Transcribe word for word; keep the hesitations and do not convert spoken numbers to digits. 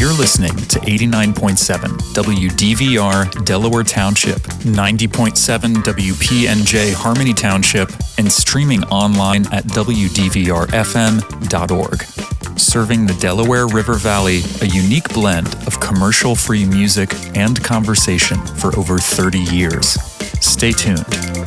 You're listening to eighty-nine point seven W D V R Delaware Township, ninety point seven W P N J Harmony Township, and streaming online at W D V R F M dot org. Serving the Delaware River Valley, a unique blend of commercial-free music and conversation for over thirty years. Stay tuned.